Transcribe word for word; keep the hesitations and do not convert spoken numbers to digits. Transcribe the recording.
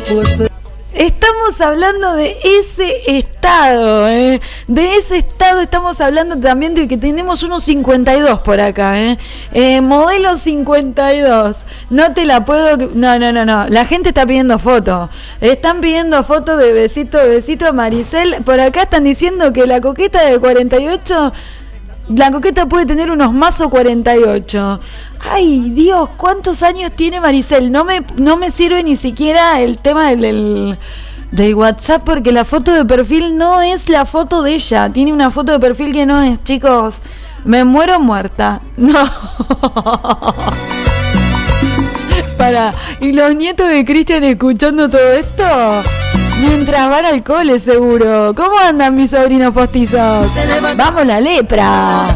Estamos hablando de ese estado, ¿eh? De ese estado estamos hablando también de que tenemos unos cincuenta y dos por acá, ¿eh? Eh, modelo cincuenta y dos. No te la puedo... No, no, no, no. La gente está pidiendo fotos. Están pidiendo fotos de besito, besito a Maricel. Por acá están diciendo que la coqueta de cuarenta y ocho... La coqueta puede tener unos mazos cuarenta y ocho. Ay, Dios, ¿cuántos años tiene Maricel? No me, no me sirve ni siquiera el tema del, del, del WhatsApp, porque la foto de perfil no es la foto de ella. Tiene una foto de perfil que no es, chicos. Me muero muerta. No. Para, ¿y los nietos de Cristian escuchando todo esto? Mientras van al cole, seguro. ¿Cómo andan mis sobrinos postizos? Vamos la lepra.